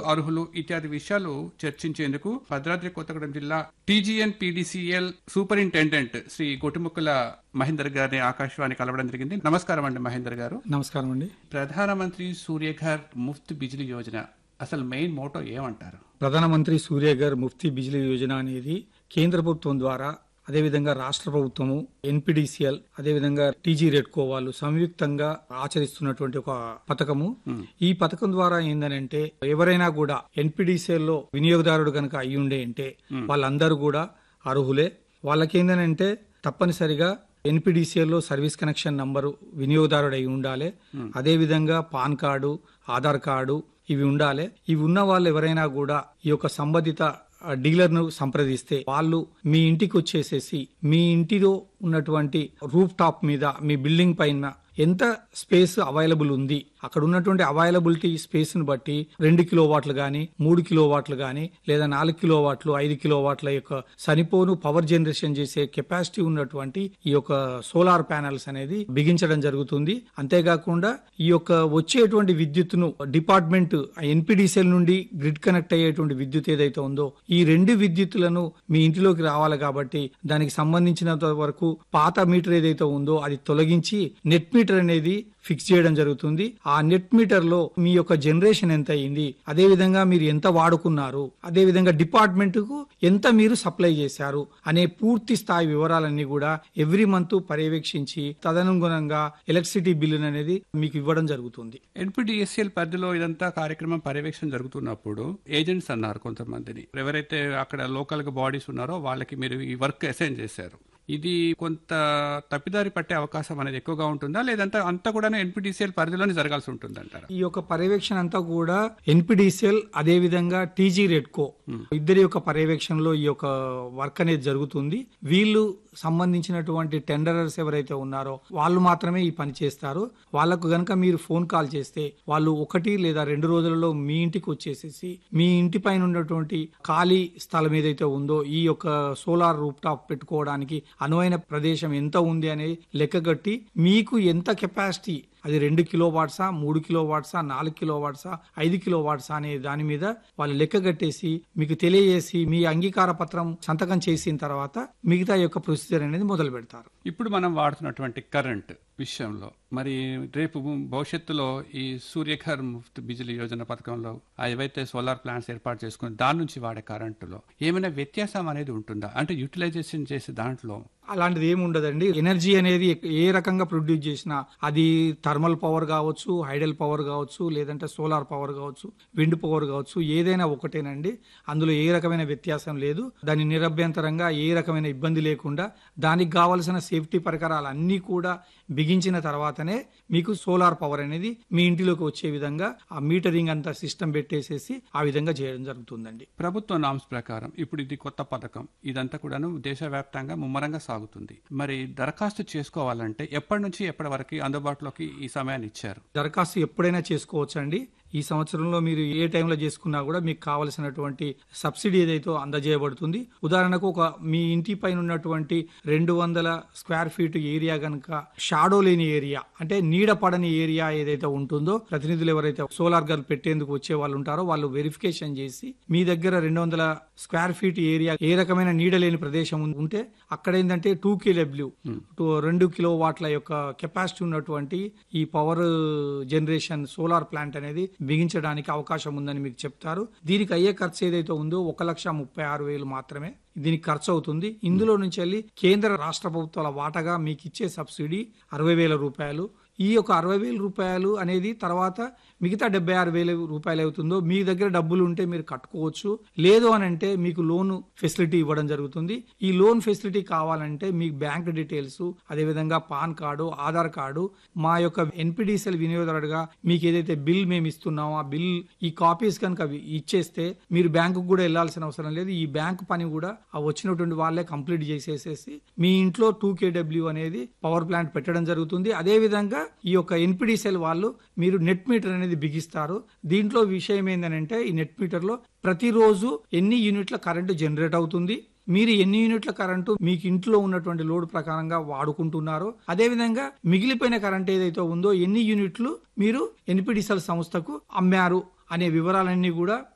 అర్హులు ఇత్యాది విషయాలు చర్చించేందుకు భద్రాద్రి కొత్తగూడెం జిల్లా TGN PDCL superintendent Shri గొటిముక్కల Mahender గారిని ఆకాశవాణి కలవడం జరిగింది. నమస్కారం అండి మహేందర్ గారు. నమస్కారం అండి. ప్రధానమంత్రి సూర్యఘర్ ముఫ్త్ బిజిలీ యోజన అసలు మెయిన్ మోటో ఏమంటారు? ప్రధానమంత్రి సూర్యఘర్ ముఫ్తీ బిజిలీ యోజన అనేది కేంద్ర ప్రభుత్వం ద్వారా, అదేవిధంగా రాష్ట్ర ప్రభుత్వము, ఎన్పిడిసిఎల్, అదేవిధంగా టీజీ రెడ్కో వాళ్ళు సంయుక్తంగా ఆచరిస్తున్నటువంటి ఒక పథకము. ఈ పథకం ద్వారా ఏందనంటే ఎవరైనా కూడా ఎన్పిడిసిఎల్ లో వినియోగదారుడు కనుక అయి ఉండే అంటే వాళ్ళందరూ కూడా అర్హులే. వాళ్ళకేందనంటే తప్పనిసరిగా ఎన్పిడిసిఎల్ లో సర్వీస్ కనెక్షన్ నంబరు వినియోగదారుడు అయి ఉండాలి. అదేవిధంగా పాన్ కార్డు, ఆధార్ కార్డు ఇవి ఉండాలి. ఇవి ఉన్న వాళ్ళు ఎవరైనా కూడా ఈ యొక్క సంబంధిత డీలర్ ను సంప్రదిస్తే వాళ్ళు మీ ఇంటికి వచ్చేసేసి మీ ఇంటిలో ఉన్నటువంటి రూఫ్ టాప్ మీద, మీ బిల్డింగ్ పైన ఎంత స్పేస్ అవైలబుల్ ఉంది, అక్కడ ఉన్నటువంటి అవైలబిలిటీ స్పేస్ ను బట్టి 2 కిలోవాట్లు గానీ, 3 కిలోవాట్లు గానీ, లేదా 4 కిలోవాట్లు, 5 కిలోవాట్ల యొక్క సరిపోను పవర్ జనరేషన్ చేసే కెపాసిటీ ఉన్నటువంటి ఈ యొక్క సోలార్ ప్యానెల్స్ అనేది బిగించడం జరుగుతుంది. అంతేకాకుండా ఈ యొక్క వచ్చేటువంటి విద్యుత్తును డిపార్ట్మెంట్ ఎన్పిడిసిఎల్ నుండి గ్రిడ్ కనెక్ట్ అయ్యేటువంటి విద్యుత్ ఏదైతే ఉందో ఈ 2 విద్యుత్తులను మీ ఇంటిలోకి రావాలి కాబట్టి దానికి సంబంధించినంత వరకు పాత మీటర్ ఏదైతే ఉందో అది తొలగించి నెట్ మీటర్ అనేది ఫిక్స్ చేయడం జరుగుతుంది. ఆ నెట్ మీటర్ లో మీ యొక్క జనరేషన్ ఎంత అయింది, అదే విధంగా మీరు ఎంత వాడుకున్నారు, అదే విధంగా డిపార్ట్మెంట్ కు ఎంత మీరు సప్లై చేశారు అనే పూర్తి స్థాయి వివరాలన్నీ కూడా ఎవ్రీ మంత్ పర్యవేక్షించి తదనుగుణంగా ఎలక్ట్రిసిటీ బిల్లు అనేది మీకు ఇవ్వడం జరుగుతుంది. ఎన్పిడిఎస్ఎల్ పరిధిలో ఇదంతా కార్యక్రమం పర్యవేక్షణ జరుగుతున్నప్పుడు ఏజెంట్స్ అన్నారు కొంతమందిని, ఎవరైతే అక్కడ లోకల్ గా బాడీస్ ఉన్నారో వాళ్ళకి మీరు ఈ వర్క్ అసైన్ చేశారు. ఇది కొంత తప్పిదారి పట్టే అవకాశం అనేది ఎక్కువగా ఉంటుందా, లేదంటే అంతా కూడా ఎన్పిడిసిఎల్ పరిధిలోనే జరగాల్సి ఉంటుందంటారా? ఈ యొక్క పర్యవేక్షణ అంతా కూడా ఎన్పిడిసిఎల్ అదే విధంగా టీజీ రెడ్కో ఇద్దరి యొక్క పర్యవేక్షణలో ఈ యొక్క వర్క్ అనేది జరుగుతుంది. వీళ్ళు సంబంధించినటువంటి టెండరర్స్ ఎవరైతే ఉన్నారో వాళ్ళు మాత్రమే ఈ పని చేస్తారు. వాళ్ళకు గనక మీరు ఫోన్ కాల్ చేస్తే వాళ్ళు 1 లేదా 2 రోజులలో మీ ఇంటికి వచ్చేసేసి మీ ఇంటి పైన ఉన్నటువంటి ఖాళీ స్థలం ఏదైతే ఉందో ఈ యొక్క సోలార్ రూఫ్ టాప్ పెట్టుకోవడానికి అనువైన ప్రదేశం ఎంత ఉంది అనేది లెక్కగట్టి మీకు ఎంత కెపాసిటీ, అది 2 కిలోవాట్సా, 3 కిలోవాట్సా, 4 కిలోవాట్సా, 5 కిలోవాట్సా అనే దాని మీద వాళ్ళు లెక్క కట్టేసి మీకు తెలియజేసి మీ అంగీకార పత్రం సంతకం చేసిన తర్వాత మిగతా యొక్క ప్రొసీజర్ అనేది మొదలు పెడతారు. ఇప్పుడు మనం వాడుతున్నటువంటి కరెంట్ విషయంలో మరి రేపు భవిష్యత్తులో ఈ సూర్యఘర్ ముఫ్త్ బిజిలీ యోజన పథకంలో ఏవైతే సోలార్ ప్లాంట్స్ ఏర్పాటు చేసుకుని దాని నుంచి వాడే కరెంటులో ఏమైనా వ్యత్యాసం అనేది ఉంటుందా? అంటే యూటిలైజేషన్ చేసే దాంట్లో అలాంటిది ఏమి ఉండదండి. ఎనర్జీ అనేది ఏ రకంగా ప్రొడ్యూస్ చేసినా అది థర్మల్ పవర్ కావచ్చు, హైడల్ పవర్ కావచ్చు, లేదంటే సోలార్ పవర్ కావచ్చు, విండ్ పవర్ కావచ్చు, ఏదైనా ఒకటేనండి. అందులో ఏ రకమైన వ్యత్యాసం లేదు. దాని నిరభ్యంతరంగా ఏ రకమైన ఇబ్బంది లేకుండా దానికి కావలసిన సేఫ్టీ పరికరాలు అన్నీ కూడా బిగించిన తర్వాతనే మీకు సోలార్ పవర్ అనేది మీ ఇంటిలోకి వచ్చే విధంగా ఆ మీటరింగ్ అంతా సిస్టమ్ పెట్టేసేసి ఆ విధంగా చేయడం జరుగుతుందండి. ప్రభుత్వ నామ్స్ ప్రకారం ఇప్పుడు ఇది కొత్త పథకం, ఇదంతా కూడాను దేశవ్యాప్తంగా ముమ్మరంగా సాగుతుంది. మరి దరఖాస్తు చేసుకోవాలంటే ఎప్పటి నుంచి ఎప్పటి వరకు అందుబాటులోకి ఈ సమయాన్ని ఇచ్చారు? దరఖాస్తు ఎప్పుడైనా చేసుకోవచ్చండి. ఈ సంవత్సరంలో మీరు ఏ టైంలో చేసుకున్నా కూడా మీకు కావలసినటువంటి సబ్సిడీ ఏదైతే అందజేయబడుతుంది. ఉదాహరణకు మీ ఇంటి పైన ఉన్నటువంటి 200 స్క్వేర్ ఫీట్ ఏరియా గనక షాడో లేని ఏరియా, అంటే నీడ పడని ఏరియా ఏదైతే ఉంటుందో, ప్రతినిధులు ఎవరైతే సోలార్ గర్ పెట్టేందుకు వచ్చే వాళ్ళు ఉంటారో వాళ్ళు వెరిఫికేషన్ చేసి మీ దగ్గర 200 స్క్వేర్ ఫీట్ ఏరియా ఏ రకమైన నీడ లేని ప్రదేశం ఉంటే అక్కడ ఏంటంటే 2 KW 2 కిలోవాట్ల యొక్క కెపాసిటీ ఉన్నటువంటి ఈ పవర్ జనరేషన్ సోలార్ ప్లాంట్ అనేది బిగించడానికి అవకాశం ఉందని మీకు చెప్తారు. దీనికి అయ్యే ఖర్చు ఏదైతే ఉందో 1,36,000 మాత్రమే దీనికి ఖర్చు అవుతుంది. ఇందులో నుంచి వెళ్ళి కేంద్ర రాష్ట్ర ప్రభుత్వాల వాటాగా మీకు ఇచ్చే సబ్సిడీ 60,000 రూపాయలు. ఈ యొక్క 60,000 రూపాయలు అనేది తర్వాత మిగతా 76,000 రూపాయలు అవుతుందో మీ దగ్గర డబ్బులు ఉంటే మీరు కట్టుకోవచ్చు. లేదు అని అంటే మీకు లోన్ ఫెసిలిటీ ఇవ్వడం జరుగుతుంది. ఈ లోన్ ఫెసిలిటీ కావాలంటే మీకు బ్యాంక్ డీటెయిల్స్, అదేవిధంగా పాన్ కార్డు, ఆధార్ కార్డు, మా యొక్క ఎన్పిడిసిఎల్ వినియోగదారుడుగా మీకు ఏదైతే బిల్ మేము ఇస్తున్నామో ఆ బిల్ ఈ కాపీస్ కనుక ఇచ్చేస్తే మీరు బ్యాంకు కూడా వెళ్లాల్సిన అవసరం లేదు. ఈ బ్యాంకు పని కూడా ఆ వచ్చినటువంటి వాళ్ళే కంప్లీట్ చేసేసేసి మీ ఇంట్లో 2 KW అనేది పవర్ ప్లాంట్ పెట్టడం జరుగుతుంది. అదే విధంగా ఈ యొక్క ఎన్పిడిసిఎల్ వాళ్ళు మీరు నెట్ మీటర్ అనేది బిగిస్తారు. దీంట్లో విషయం ఏంటంటే ఈ నెట్ మీటర్ లో ప్రతిరోజు ఎన్ని యూనిట్ల కరెంటు జనరేట్ అవుతుంది, మీరు ఎన్ని యూనిట్ల కరెంటు మీకు ఇంట్లో ఉన్నటువంటి లోడ్ ప్రకారంగా వాడుకుంటున్నారో, అదేవిధంగా మిగిలిపోయిన కరెంట్ ఏదైతే ఉందో ఎన్ని యూనిట్లు మీరు ఎన్పిడిసిఎల్ సంస్థకు అమ్మారు అనే వివరాలన్నీ కూడా